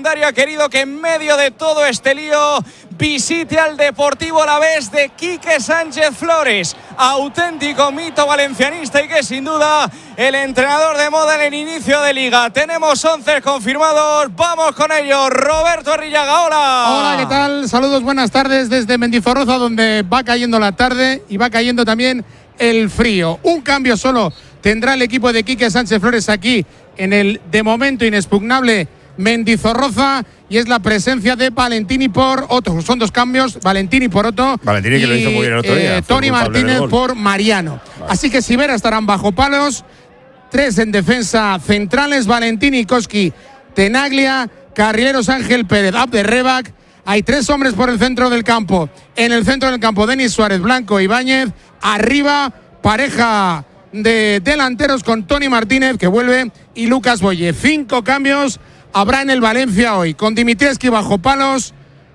Ha querido que en medio de todo este lío visite al Deportivo Alavés de Quique Sánchez Flores, auténtico mito valencianista y que sin duda el entrenador de moda en el inicio de liga. Tenemos 11 confirmados, vamos con ellos. Roberto Arrillaga, hola. Hola, ¿qué tal? Saludos, buenas tardes desde Mendizorroza, donde va cayendo la tarde y va cayendo también el frío. Un cambio solo tendrá el equipo de Quique Sánchez Flores aquí en el de momento inexpugnable Mendizorroza, y es la presencia de Valentini por Otto. Son dos cambios, Valentini por Otto. Valentini, que lo hizo muy bien el otro día. Tony Martínez por Mariano. Vale. Así que Sivera estarán bajo palos. 3 en defensa centrales: Valentini, Koski, Tenaglia, carrileros Ángel Pérez, Abderrebac. Hay 3 hombres por el centro del campo. En el centro del campo, Denis Suárez, Blanco, Ibáñez. Arriba, pareja de delanteros con Tony Martínez, que vuelve, y Lucas Boye. 5 cambios habrá en el Valencia hoy, con Dimitrievski bajo palos,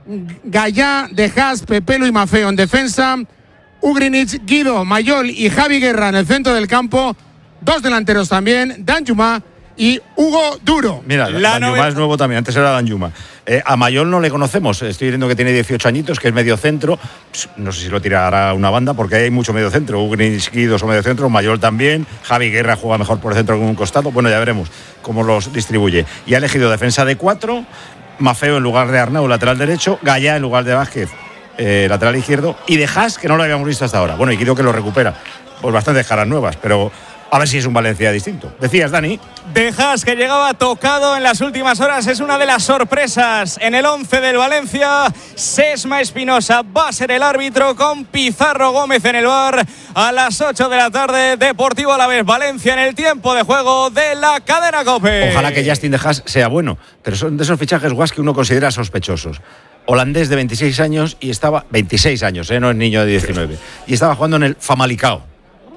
Gallá, De Haas, Pepelu y Maffeo en defensa, Ugrinic, Guido, Mayol y Javi Guerra en el centro del campo. 2 delanteros también, Danjuma y Hugo Duro. Mira, Danjuma es nuevo también, antes era Danjuma. A Mayol no le conocemos, estoy viendo que tiene 18 añitos, que es medio centro. No sé si lo tirará una banda, porque hay mucho medio centro. Ugrinic, Guido son medio centro, Mayol también. Javi Guerra juega mejor por el centro que en un costado. Bueno, ya veremos cómo los distribuye. Y ha elegido defensa de 4, Maffeo en lugar de Arnau, lateral derecho, Gallá en lugar de Vázquez, lateral izquierdo, y De Haas, que no lo habíamos visto hasta ahora. Bueno, y Guido, que lo recupera. Pues bastantes caras nuevas, pero a ver si es un Valencia distinto. Decías, Dani. De Haas, que llegaba tocado en las últimas horas, es una de las sorpresas en el 11 del Valencia. Sesma Espinosa va a ser el árbitro, con Pizarro Gómez en el VAR. A las 8 de la tarde, Deportivo Alavés Valencia en el tiempo de juego de la cadena COPE. Ojalá que Justin De Haas sea bueno, pero son de esos fichajes guas que uno considera sospechosos. Holandés de 26 años y estaba... 26 años, no es niño de 19. Y estaba jugando en el Famalicão.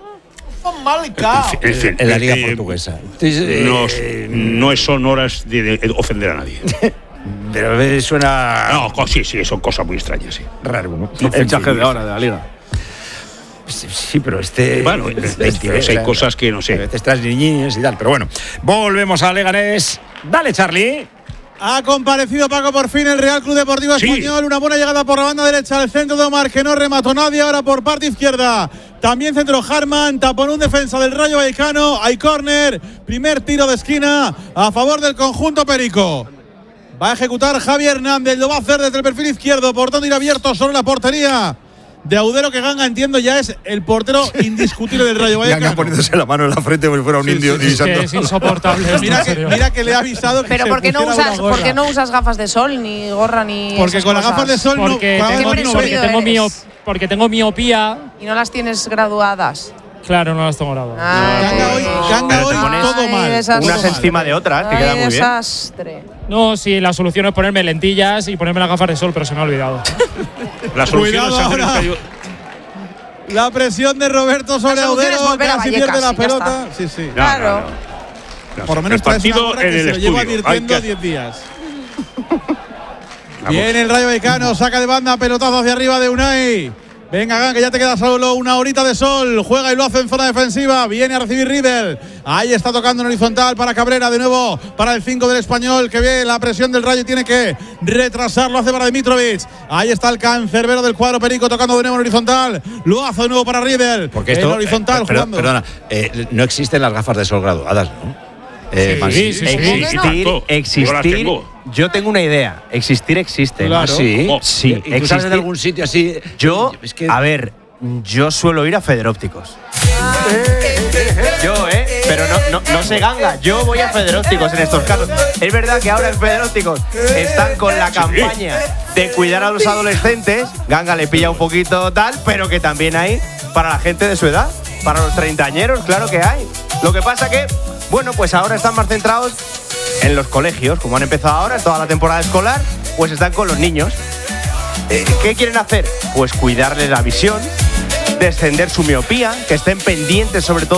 En la liga portuguesa. No son horas de ofender a nadie. Pero suena... No, sí, son cosas muy extrañas, sí. Raro, ¿no? El fichaje de ahora de la liga. Sí, pero Bueno, hay cosas que no sé. A veces estás niñines y tal, pero bueno. Volvemos a Leganés. Dale, Charlie. Ha comparecido Paco por fin el Real Club Deportivo Español. Una buena llegada por la banda derecha al centro de Omar, que no remató nadie. Ahora por parte izquierda también centro Harman, tapón un defensa del Rayo Vallecano. Hay córner, primer tiro de esquina a favor del conjunto perico. Va a ejecutar Javi Hernández, lo va a hacer desde el perfil izquierdo, portón ir abierto sobre la portería de Audero, que Ganga, entiendo, ya es el portero indiscutible del Rayo Vallecano. Ganga poniéndose la mano en la frente como si fuera un indio. Es que es insoportable. Mira que le ha avisado que pero ¿por qué no usas gafas de sol, ni gorra, ni porque con las gafas de sol porque tengo miopía. Y no las tienes graduadas. Claro, no las tengo graduadas. Ganga hoy todo mal. Unas encima de otras, que queda muy bien. Desastre. No, sí, la solución es ponerme lentillas y ponerme las gafas de sol, pero se me ha olvidado. La solución es hacer ahora. La presión de Roberto sobre Audero, casi pierde la pelota. Sí. Claro. Por lo menos el partido en el se lo lleva estudio. advirtiendo 10 días. Viene el Rayo Vallecano, saca de banda, pelotazo hacia arriba de Unai. Venga, Ganga, que ya te queda solo una horita de sol. Juega y lo hace en zona defensiva. Viene a recibir Riedel. Ahí está tocando en horizontal para Cabrera. De nuevo para el 5 del Español, que ve la presión del Rayo y tiene que retrasarlo. Hace para Dimitrovic. Ahí está el cancerbero del cuadro perico, tocando de nuevo en horizontal. Lo hace de nuevo para Riedel. Porque esto, en horizontal jugando. Perdona, no existen las gafas de sol graduadas, ¿no? Existir. Yo tengo una idea. Existir existe. Claro. Sí. ¿Tú sabes de algún sitio así? Yo suelo ir a Federópticos. Pero no se Ganga. Yo voy a Federópticos en estos casos. Es verdad que ahora en Federópticos están con la campaña de cuidar a los adolescentes. Ganga le pilla un poquito tal, pero que también hay para la gente de su edad, para los treintañeros, claro que hay. Lo que pasa que, bueno, pues ahora están más centrados en los colegios, como han empezado ahora, toda la temporada escolar, pues están con los niños. ¿Qué quieren hacer? Pues cuidarles la visión, descender su miopía, que estén pendientes sobre todo